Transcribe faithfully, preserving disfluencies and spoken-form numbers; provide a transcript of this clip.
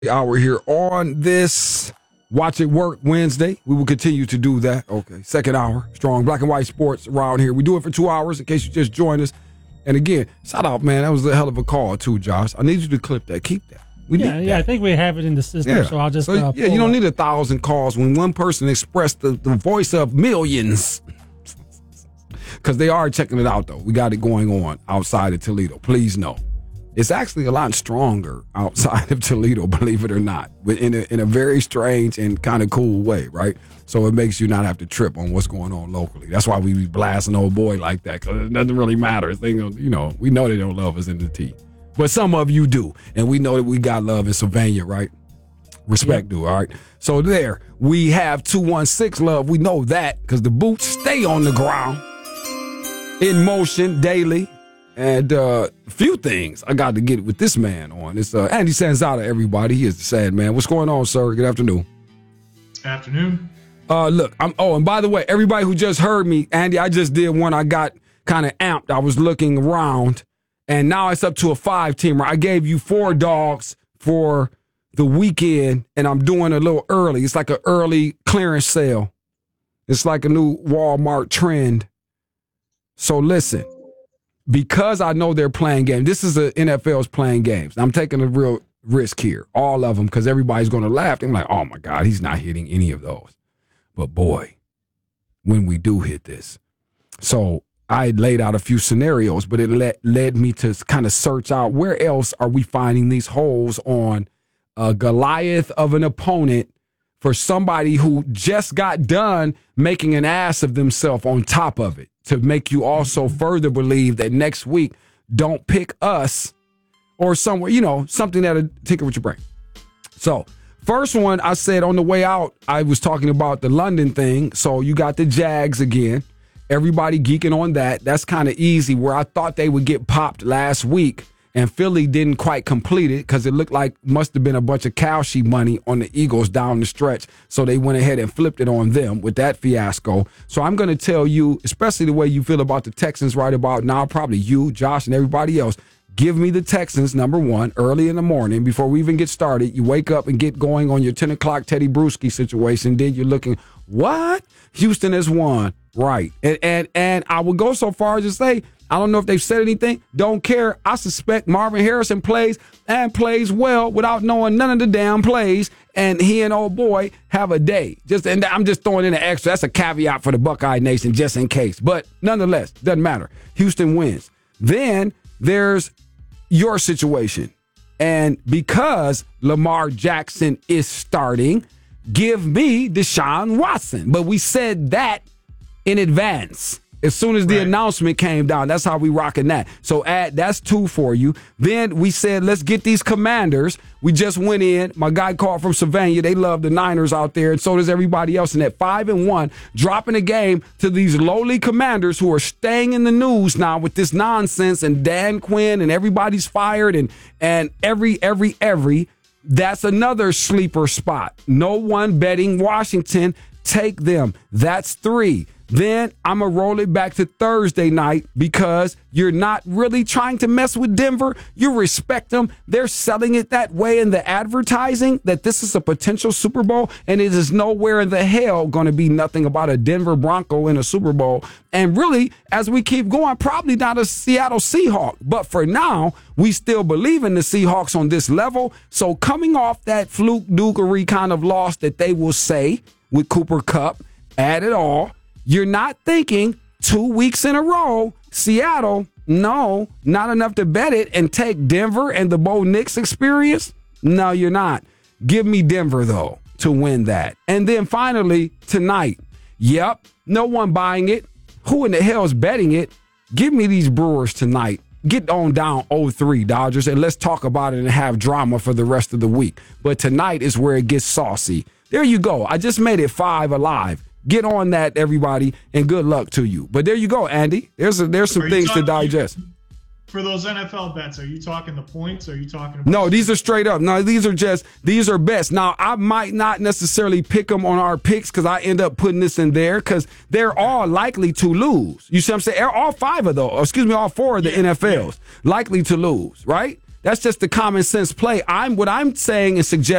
Hour here on this Watch It Work Wednesday. We will continue to do that. Okay, second hour, strong black and white sports around here. We do it for two hours in case you just joined us. And again, shout out, man. That was a hell of a call too, Josh. I need you to clip that. Keep that. We yeah, need yeah. that. I think we have it in the system, yeah. so I'll just. So, uh, yeah, you don't need a thousand calls when one person expressed the, the voice of millions. Because they are checking it out, though. We got it going on outside of Toledo. Please know. It's actually a lot stronger outside of Toledo, believe it or not, but in a, in a very strange and kind of cool way, right? So it makes you not have to trip on what's going on locally. That's why we be blasting old boy like that, because it doesn't really matter. They, you know, we know they don't love us in the T, but some of you do, and we know that we got love in Sylvania, right? Respect, yep. do, all right? So there, we have two one six love. We know that because the boots stay on the ground, in motion daily. And uh, a few things I got to get with this man on. It's uh, Andy Sanzada, everybody. He is the sad man. What's going on, sir? Good afternoon. Afternoon. Uh, look, I'm. Oh, and by the way, everybody who just heard me, Andy, I just did one. I got kind of amped. I was looking around, and now it's up to a five-teamer. I gave you four dogs for the weekend, and I'm doing a little early. It's like an early clearance sale. It's like a new Walmart trend. So listen. Because I know they're playing games. This is the N F L's playing games. I'm taking a real risk here. All of them, because everybody's going to laugh. They're like, oh, my God, he's not hitting any of those. But, boy, when we do hit this. So I laid out a few scenarios, but it led, led me to kind of search out where else are we finding these holes on a Goliath of an opponent for somebody who just got done making an ass of themselves on top of it, to make you also further believe that next week, don't pick us or somewhere, you know, something that'll tinker with your brain. So first one, I said on the way out, I was talking about the London thing. So you got the Jags again. Everybody geeking on that. That's kind of easy, where I thought they would get popped last week. And Philly didn't quite complete it because it looked like must have been a bunch of cow sheep money on the Eagles down the stretch. So they went ahead and flipped it on them with that fiasco. So I'm going to tell you, especially the way you feel about the Texans right about now, probably you, Josh, and everybody else, give me the Texans, number one, early in the morning before we even get started. You wake up and get going on your ten o'clock Teddy Bruschi situation. Then you're looking, what? Houston has won. Right. And, and, and I would go so far as to say, I don't know if they've said anything. Don't care. I suspect Marvin Harrison plays and plays well without knowing none of the damn plays. And he and old boy have a day. Just and I'm just throwing in an extra. That's a caveat for the Buckeye Nation just in case. But nonetheless, doesn't matter. Houston wins. Then there's your situation. And because Lamar Jackson is starting, give me Deshaun Watson. But we said that in advance. As soon as the right. announcement came down, that's how we rocking that. So add that's two for you. Then we said, let's get these Commanders. We just went in. My guy called from Sylvania. They love the Niners out there, and so does everybody else. And at five and one, dropping a game to these lowly Commanders who are staying in the news now with this nonsense, and Dan Quinn and everybody's fired, and and every every every. That's another sleeper spot. No one betting Washington. Take them. That's three. Then I'm going to roll it back to Thursday night because you're not really trying to mess with Denver. You respect them. They're selling it that way in the advertising that this is a potential Super Bowl, and it is nowhere in the hell going to be nothing about a Denver Bronco in a Super Bowl. And really, as we keep going, probably not a Seattle Seahawk. But for now, we still believe in the Seahawks on this level. So coming off that fluke doogery kind of loss that they will say with Cooper Kupp, add it all. You're not thinking two weeks in a row, Seattle, no, not enough to bet it and take Denver and the Bo Nix experience? No, you're not. Give me Denver, though, to win that. And then finally, tonight, yep, no one buying it. Who in the hell is betting it? Give me these Brewers tonight. Get on down oh three, Dodgers, and let's talk about it and have drama for the rest of the week. But tonight is where it gets saucy. There you go. I just made it five alive. Get on that, everybody, and good luck to you. But there you go, Andy. There's a, there's some things talking, to digest. For those N F L bets, are you talking the points? Or are you talking about No, these are straight up. No, these are just, these are bets. Now, I might not necessarily pick them on our picks because I end up putting this in there because they're all likely to lose. You see what I'm saying? All five of those, excuse me, all four of the yeah, N F Ls yeah. likely to lose, right? That's just the common sense play. I'm what I'm saying and suggesting.